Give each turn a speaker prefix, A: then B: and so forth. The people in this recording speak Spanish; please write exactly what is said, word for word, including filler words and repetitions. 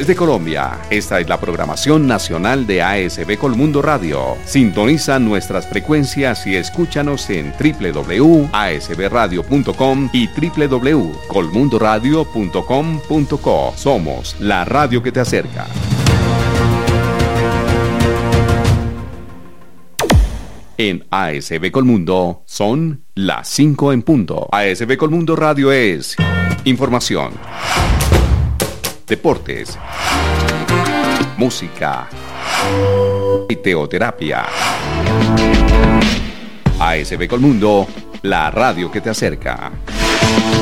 A: Desde Colombia, esta es la programación nacional de A S B Colmundo Radio. Sintoniza nuestras frecuencias y escúchanos en doble u doble u doble u punto a s b radio punto com y doble u doble u doble u punto colmundo radio punto com punto co. Somos la radio que te acerca. En A S B Colmundo son las cinco en punto. A S B Colmundo Radio es información, deportes, música y teoterapia. A S B Colmundo, la radio que te acerca.